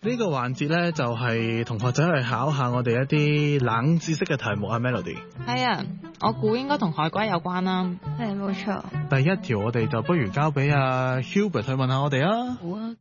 呢個環節咧就係同學仔去考下我哋一啲冷知識嘅題目啊 Melody。 係啊，我估應該同海龜有關啦。 係冇錯。 第一條我哋就不如交俾阿 Hubert 去問下我哋啊。 好啊。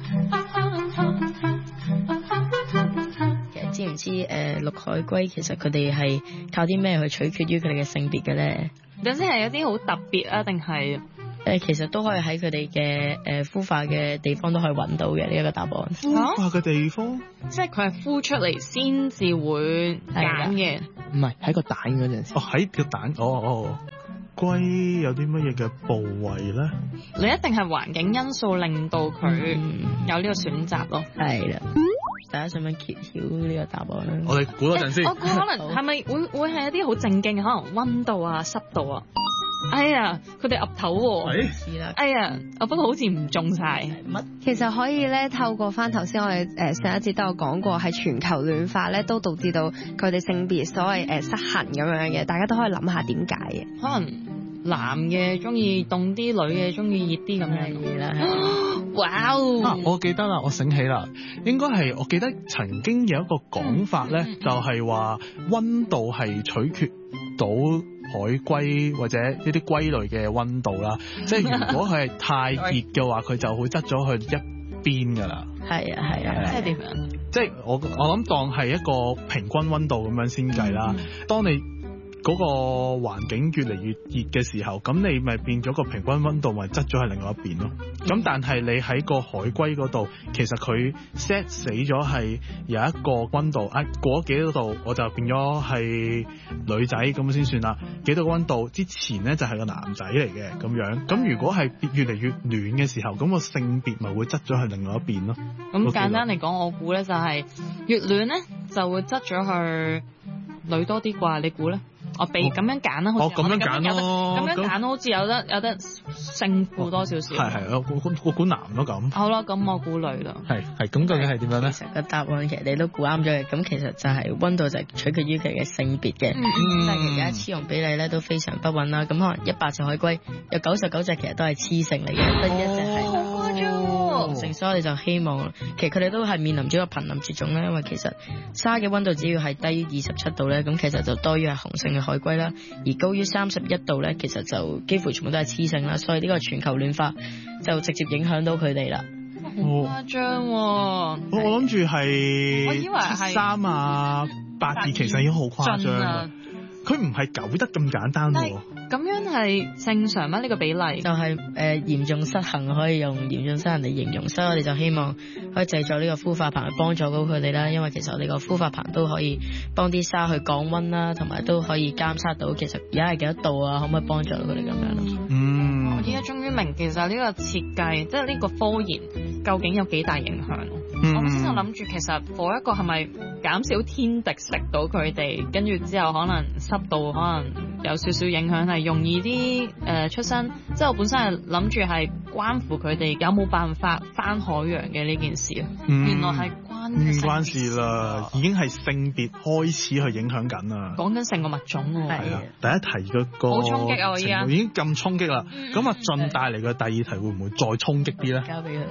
其實知唔知綠海龜其實佢哋係靠啲咩去取決於佢哋嘅性別嘅咧？ 總之係有啲好特別啊，定係？ 其實都可以喺佢哋嘅孵化嘅地方都可以揾到嘅呢一個答案。 孵化嘅地方， 即係佢係孵出嚟先至會揀嘅。 唔係喺個蛋嗰陣時。 哦，喺個蛋，龜有啲乜嘢嘅部位咧？ 你一定係環境因素令到佢有呢個選擇咯。 係啦。大家想唔想揭曉呢個答案咧？ 我哋估多陣先。 我估可能係咪會係一啲好正經嘅，可能溫度啊、濕度啊。哎呀，佢哋岌頭喎。哎呀，不過好似唔中晒。乜？ 其實可以咧，透過翻頭先我哋上一節都有講過，係全球暖化咧都導致到佢哋性別所謂失衡咁樣嘅，大家都可以諗下點解嘅。 可能男嘅中意凍啲，女嘅中意熱啲咁樣嘢啦。哇！ 我記得啦，我醒起啦，應該係我記得曾經有一個講法咧，就係話溫度係取決到海龜或者一啲龜類嘅溫度啦，即係如果佢係太熱嘅話，佢就會側咗去一邊噶啦。 係啊， 即係點樣？ 即係我諗當係一個平均溫度咁樣先計啦。當你嗰個環境越嚟越熱嘅時候，咁你咪變咗個平均溫度咪側咗喺另外一邊咯。咁但係你喺個海龜嗰度，其實佢 set 死咗係有一個溫度，過咗幾多度我就變咗係女仔咁先算啦。幾多個溫度之前咧就係個男仔嚟嘅咁樣。咁如果係越嚟越暖嘅時候，咁個性別咪會側咗去另外一邊咯。 咁簡單嚟講，我估咧就係越暖咧就會側咗去女多啲啩？你估咧？我俾咁樣揀啦，好似咁樣揀咯， 咁樣揀好似有得勝負多少少。 係，我估男咯咁。 好啦，咁我估女啦。 係，咁究竟係點樣咧？ 其實個答案其實你都估啱咗嘅，咁其實就係溫度就係取決於佢嘅性別嘅。但係而家雌雄比例咧都非常不穩啦，咁可能100隻海龜有99隻其實都係雌性嚟嘅，得一隻係雄性，所以我哋就希望其實佢哋都係面臨住一個瀕臨絕種咧，因為其實沙嘅溫度只要係低於27度咧，咁其實就多於係雄性嘅海龜啦，而高於31度咧，其實就幾乎全部都係雌性啦，所以呢個全球暖化就直接影響到佢哋啦。 好誇張喎！我諗住係， 我以為係 3啊8二，其實已經好誇張啦。佢唔係9得咁簡單喎。 咁樣係正常咩？呢個比例就係嚴重失衡，可以用嚴重失衡嚟形容，所以我哋就希望可以製作呢個孵化棚去幫助到佢哋啦。因為其實我哋個孵化棚都可以幫啲沙去降溫啦，同埋都可以監測到其實而家係幾多度啊，可唔可以幫助到佢哋咁樣咯？ 我而家終於明其實呢個設計，即係呢個科研究竟有幾大影響。我本身就諗住其實嗰一個係咪減少天敵食到佢哋，跟住之後可能濕度可能有少少影響，係容易啲出生。即係我本身係諗住係關乎佢哋有冇辦法返海洋嘅呢件事。原來係唔關事啦，已經係性別開始去影響緊啦。 講緊成個物種喎。 係啊，第一題嗰個好衝擊啊！我而家已經咁衝擊啦。咁啊，進帶嚟嘅第二題會唔會再衝擊啲咧？ 交俾佢。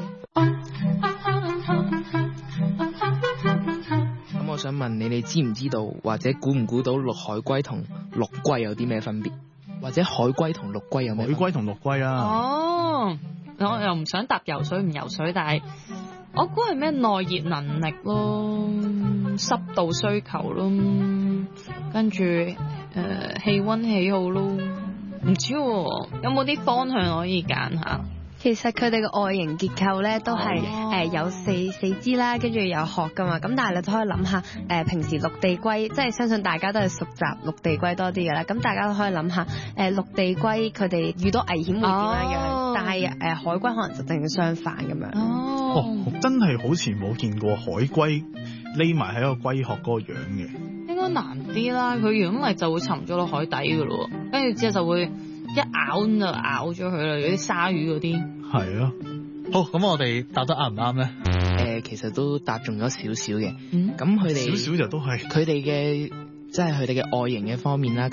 咁我想問你哋知唔知道或者估唔估到綠海龜同陸龜有啲咩分別？或者海龜同陸龜有咩分別？ 海龜同陸龜啊。 我又唔想答游水唔游水，但係我估係咩耐熱能力咯，濕度需求咯，跟住氣溫喜好咯，唔知喎，有冇啲方向可以揀下？ 其實佢哋嘅外形結構咧都係有四肢啦，跟住有殼噶嘛。咁但係你都可以諗下平時陸地龜，即係相信大家都係熟習陸地龜多啲嘅啦。咁大家都可以諗下陸地龜佢哋遇到危險會點樣樣，但係海龜可能就正相反咁樣。 真係好似冇見過海龜匿埋喺個龜殼嗰個樣嘅。 應該難啲啦，佢如果唔係就會沉咗落海底噶咯，跟住之後就會一咬就咬咗佢啦，有啲鯊魚嗰啲。 係咯。好，咁我哋答得啱唔啱咧？ 其實都答中咗少少嘅。咁佢哋少少就都係佢哋嘅，即係佢哋嘅外形嘅方面啦。咁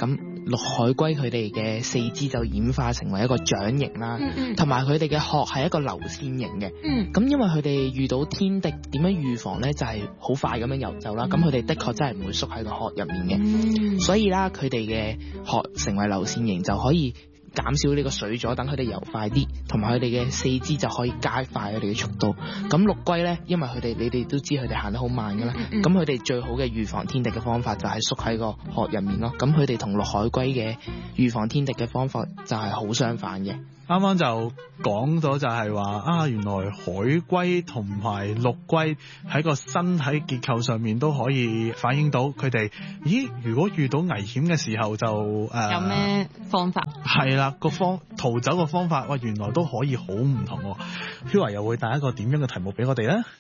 綠海龜佢哋嘅四肢就演化成為一個掌形啦，同埋佢哋嘅殼係一個流線型嘅。咁因為佢哋遇到天敵，點樣預防咧？就係好快咁樣游走啦。咁佢哋的確真係唔會縮喺個殼入面嘅，所以啦，佢哋嘅殼成為流線型就可以減少呢個水阻，等佢哋游快啲，同埋佢哋嘅四肢就可以加快佢哋嘅速度。咁陸龜咧，因為你哋都知佢哋行得好慢噶啦，咁佢哋最好嘅預防天敵嘅方法就係縮喺個殼入面咯。咁佢哋同綠海龜嘅預防天敵嘅方法就係好相反嘅。 啱啱就講咗就係話原來海龜同埋陸龜喺個身體結構上面都可以反映到佢哋，如果遇到危險嘅時候就有咩方法？ 係啦，逃走嘅方法，原來都可以好唔同喎。Hua 又會帶一個點樣嘅題目俾我哋咧？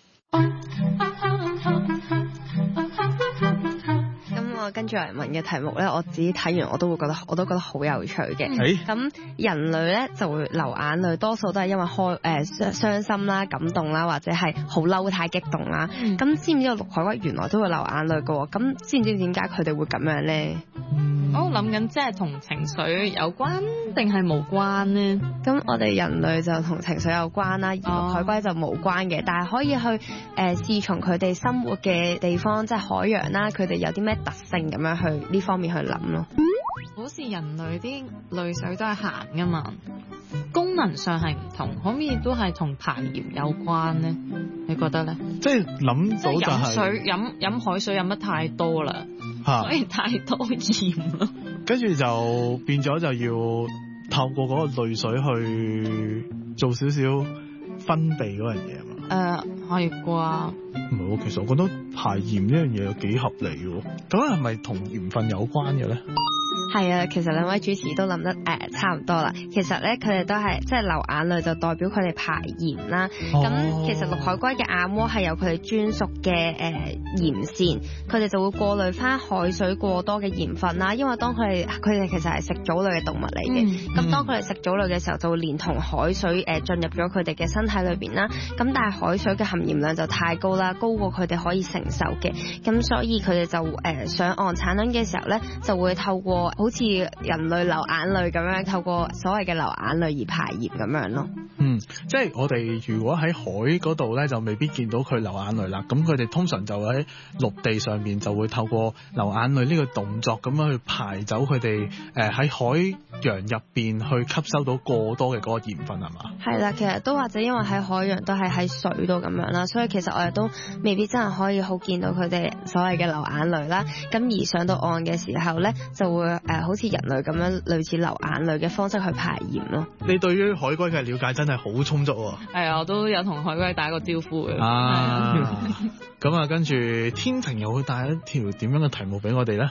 跟住嚟問嘅題目咧，我自己睇完我都覺得好有趣嘅。咁人類咧就會流眼淚，多數都係因為傷心啦、感動啦，或者係好嬲、太激動啦。咁知唔知道綠海龜原來都會流眼淚嘅？咁知唔知點解佢哋會咁樣咧？ 我諗緊即係同情緒有關定係無關呢？ 咁我哋人類就同情緒有關啦，而綠海龜就無關嘅。但係可以去試從佢哋生活嘅地方，即係海洋啦，佢哋有啲咩特性咁樣去呢方面去諗咯。 好似人類啲淚水都係鹹噶嘛，功能上係唔同，可唔可以都係同排鹽有關呢？你覺得呢？ 即係諗到就係飲水飲海水飲得太多啦，所以太多鹽啦。 跟住就變咗就要透過嗰個淚水去做少少分泌嗰樣嘢嘛。 係啩？ 唔係喎，其實我覺得排鹽呢樣嘢又幾合理喎。咁係咪同鹽分有關嘅咧？ 係啊，其實兩位主持都諗得差唔多啦。其實咧，佢哋都係即係流眼淚就代表佢哋排鹽啦。咁其實綠海龜嘅眼窩係有佢哋專屬嘅鹽腺，佢哋就會過濾翻海水過多嘅鹽分啦。因為當佢哋其實係食藻類嘅動物嚟嘅，咁當佢哋食藻類嘅時候，就會連同海水進入咗佢哋嘅身體裏邊啦。咁但係海水嘅含鹽量就太高啦，高過佢哋可以承受嘅。咁所以佢哋就上岸產卵嘅時候咧，就會透過好似人類流眼淚咁樣，透過所謂嘅流眼淚而排鹽咁樣咯。 即係我哋如果喺海嗰度咧，就未必見到佢流眼淚啦。咁佢哋通常就喺陸地上面就會透過流眼淚呢個動作咁樣去排走佢哋喺海洋入邊去吸收到過多嘅嗰個鹽分係嘛？係啦，其實都或者因為喺海洋都係喺水度咁樣啦，所以其實我哋都未必真係可以好見到佢哋所謂嘅流眼淚啦。咁而上到岸嘅時候咧，就會好似人類咁樣類似流眼淚嘅方式去排鹽咯。 你對於海龜嘅了解真係好充足喎。 係啊，我都有同海龜打過招呼嘅。 咁啊，跟住天晴又會帶一條點樣嘅題目俾我哋咧？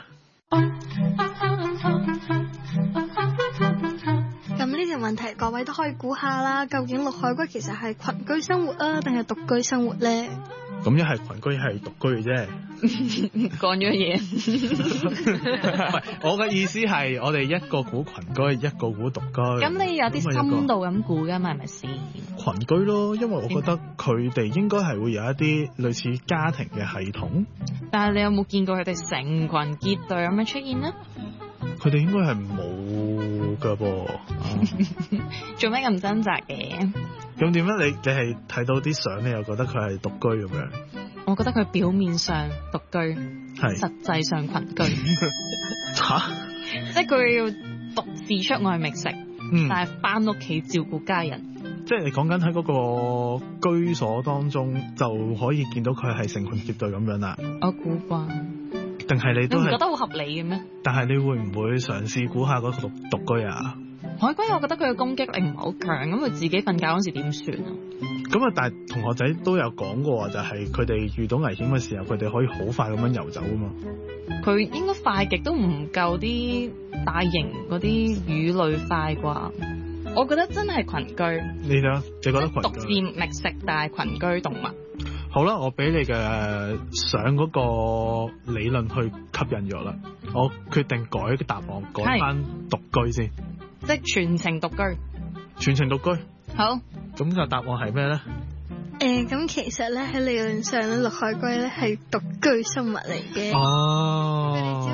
咁呢條問題各位都可以估下啦，究竟綠海龜其實係群居生活啊，定係獨居生活咧？ 咁一係群居，一係獨居嘅啫。 講咗嘢。 唔係，我嘅意思係我哋一個估群居，一個估獨居。 咁你有啲深度咁估㗎嘛？係咪先？ 群居咯，因為我覺得佢哋應該係會有一啲類似家庭嘅系統。 但係你有冇見過佢哋成群結隊咁樣出現呢？ 佢哋應該係冇㗎噃。 做咩咁掙扎嘅？ 咁點解你係睇到啲相，你又覺得佢係獨居咁樣？ 我覺得佢表面上獨居， 係實際上群居。 嚇！ 即係佢要獨自出外覓食，但係翻屋企照顧家人。 即係你講緊喺嗰個居所當中，就可以見到佢係成群結隊咁樣啦。 我估啩。 定係你都係？你唔覺得好合理嘅咩？ 但係你會唔會嘗試估下嗰個獨居啊？ 海龜，我覺得佢嘅攻擊力唔係好強，咁佢自己瞓覺嗰時點算啊？ 咁啊，但係同學仔都有講過，就係佢哋遇到危險嘅時候，佢哋可以好快咁樣游走啊嘛。佢應該快極都唔夠啲大型嗰啲魚類快啩？我覺得真係群居。你覺得群居？獨自覓食，但係群居動物。 好啦，我俾你嘅上嗰個理論去吸引咗啦，我決定改個答案，改翻獨居先。 即係全程獨居。 全程獨居。 好。 咁個答案係咩咧？ 咁其實咧喺理論上咧，綠海龜咧係獨居生物嚟嘅。 哦。 佢哋只會喺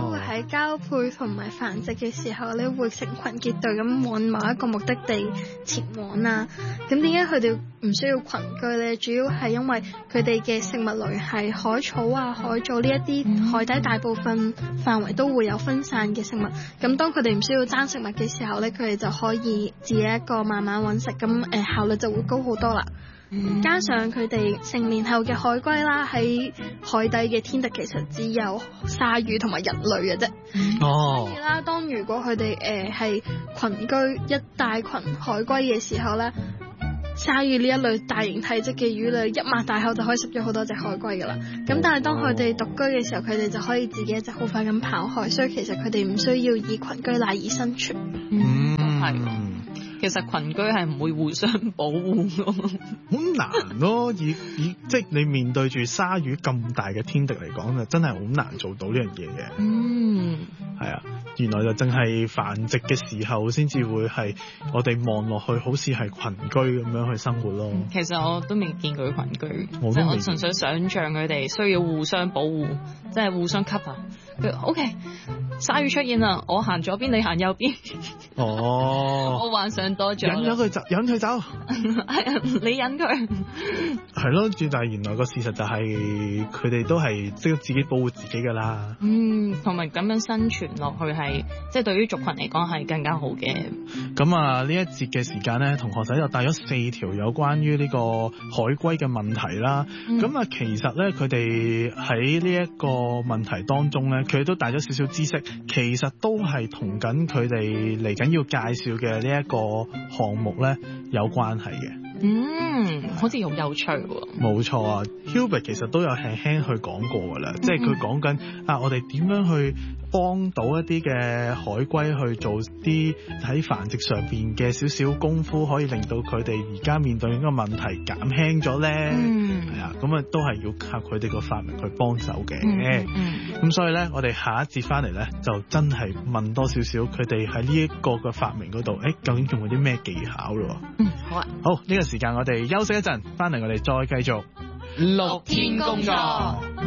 交配同埋繁殖嘅時候咧，會成群結隊咁往某一個目的地前往啦。咁點解佢哋唔需要群居咧？主要係因為佢哋嘅食物來源係海草啊、海藻呢一啲海底大部分範圍都會有分散嘅食物。咁當佢哋唔需要爭食物嘅時候咧，佢哋就可以自己一個慢慢揾食，咁效率就會高好多啦。加上佢哋成年後嘅海龜啦，喺海底嘅天敵其實只有鯊魚同埋人類嘅啫。所以啦，當如果佢哋係群居一大群海龜嘅時候咧，鯊魚呢一類大型體積嘅魚類一擘大口就可以食咗好多隻海龜噶啦。咁但係當佢哋獨居嘅時候，佢哋就可以自己一隻好快咁跑開，所以其實佢哋唔需要以群居賴以生存。 係。其實群居係唔會互相保護嘅， 好難咯。即係你面對住鯊魚咁大嘅天敵嚟講，就真係好難做到呢樣嘢嘅。係啊，原來就淨係繁殖嘅時候先至會係我哋望落去好似係群居咁樣去生活咯。 其實我都未見過群居， 我純粹想像佢哋需要互相保護，即係互相 cover。OK，鯊魚出現啦，我行左邊，你行右邊。我幻想多咗。 引佢走， 係啊，你引佢。 係咯，但係原來個事實就係佢哋都係識得自己保護自己㗎啦。 同埋咁樣生存落去係，即係對於族群嚟講係更加好嘅。 咁啊，呢一節嘅時間咧，同學仔就帶咗4條有關於呢個海龜嘅問題啦。咁啊，其實咧佢哋喺呢一個問題當中咧，佢哋都帶咗少少知識，其實都係同緊佢哋嚟緊要介紹嘅呢一個項目咧有關係嘅。 好似好有趣喎。 冇錯啊 Hubert 其實都有輕輕去講過㗎啦，即係佢講緊我哋點樣去幫到一啲嘅海龜去做啲喺繁殖上邊嘅少少功夫，可以令到佢哋而家面對呢個問題減輕咗咧。係啊，咁啊都係要靠佢哋個發明去幫手嘅。咁所以咧，我哋下一節翻嚟咧，就真係問多少少佢哋喺呢一個嘅發明嗰度，究竟仲有啲咩技巧咯？ 好啊。 好，呢個時間我哋休息一陣，翻嚟我哋再繼續綠天工作。